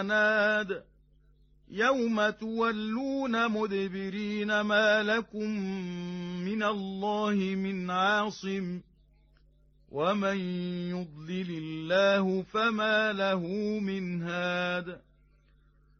عناد يوم تولون مدبرين ما لكم من الله من عاصم ومن يضلل الله فما له من هاد